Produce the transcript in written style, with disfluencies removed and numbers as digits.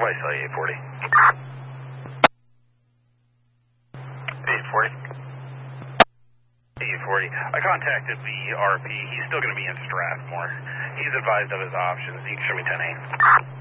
Wesley 840. 840. 840. I contacted the RP. He's still going to be in Strathmore. He's advised of his options. You can show me 10-8.